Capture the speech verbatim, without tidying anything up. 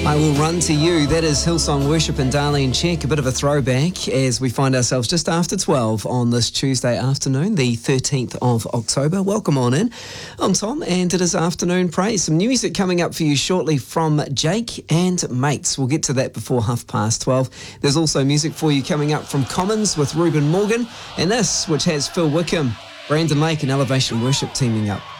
I Will Run to You. That is Hillsong Worship and Darlene Check. A bit of a throwback as we find ourselves just after twelve on this Tuesday afternoon, the thirteenth of October. Welcome on in. I'm Tom and it is Afternoon Praise. Some new music coming up for you shortly from Jake and Mates. We'll get to that before half past twelve. There's also music for you coming up from Commons with Reuben Morgan, and this, which has Phil Wickham, Brandon Lake and Elevation Worship teaming up.